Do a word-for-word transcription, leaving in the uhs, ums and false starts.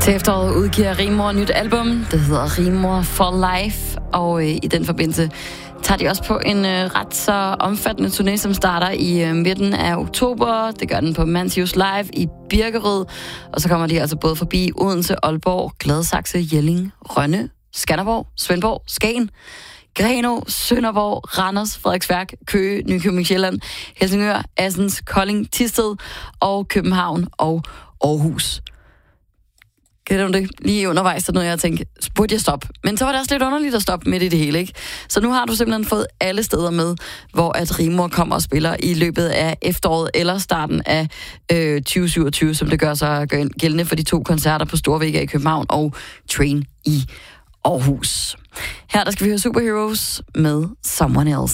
Til efteråret udgiver Rimor et nyt album. Det hedder Rimor for Life. Og øh, i den forbindelse tager de også på en øh, ret så omfattende turné, som starter i øh, midten af oktober. Det gør den på Mantius Live i Birkerød. Og så kommer de altså både forbi Odense, Aalborg, Gladsaxe, Jelling, Rønne, Skanderborg, Svendborg, Skagen, Grenaa, Sønderborg, Randers, Frederiksværk, Køge, Nykøbing Sjælland, Helsingør, Assens, Kolding, Thisted og København og Aarhus. Kender du det? Lige undervejs, så noget jeg tænkte, burde jeg stoppe? Men så var det også lidt underligt at stoppe midt i det hele, ikke? Så nu har du simpelthen fået alle steder med, hvor at Rimor kommer og spiller i løbet af efteråret eller starten af øh, tyve syvogtyve, som det gør sig gældende for de to koncerter på Storvega i København og Train i Aarhus. Her der skal vi høre Superheroes med Someone Else.